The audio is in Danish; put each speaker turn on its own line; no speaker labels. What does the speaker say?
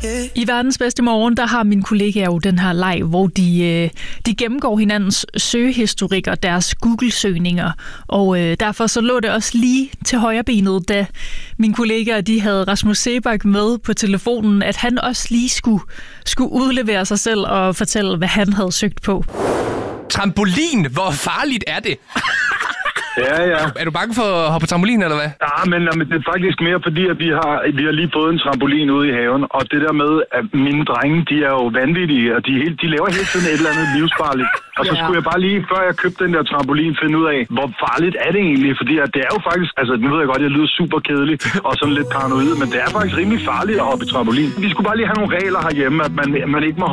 I Verdens Bedste Morgen, der har mine kollegaer jo den her leg, hvor de gennemgår hinandens søgehistorik og deres Google-søgninger. Og derfor så lå det også lige til højrebenet, da mine kollegaer de havde Rasmus Seebach med på telefonen, at han også lige skulle udlevere sig selv og fortælle, hvad han havde søgt på.
Trampolin, hvor farligt er det?
Ja.
Er du bange for at hoppe på trampolin, eller hvad?
Ja, men det er faktisk mere fordi, at vi har lige fået en trampolin ude i haven, og det der med, at mine drenge, de er jo vanvittige, og de laver hele tiden et eller andet livsfarligt. Og så skulle jeg bare lige, før jeg købte den der trampolin, finde ud af, hvor farligt er det egentlig? Fordi at det er jo faktisk, altså nu ved jeg godt, jeg lyder super kedelig og sådan lidt paranoid, men det er faktisk rimelig farligt at hoppe i trampolin. Vi skulle bare lige have nogle regler herhjemme, at man ikke må